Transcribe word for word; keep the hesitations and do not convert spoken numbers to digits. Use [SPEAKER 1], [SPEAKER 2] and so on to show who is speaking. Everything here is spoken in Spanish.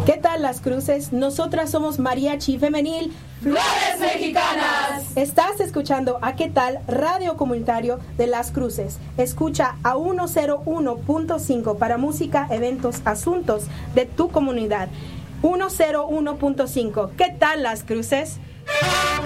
[SPEAKER 1] ¿Qué tal Las Cruces? Nosotras somos Mariachi Femenil
[SPEAKER 2] Flores Mexicanas.
[SPEAKER 1] Estás escuchando a ¿Qué tal? Radio Comunitario de Las Cruces. Escucha a ciento uno punto cinco para música, eventos, asuntos de tu comunidad. ciento uno punto cinco. ¿Qué tal Las Cruces?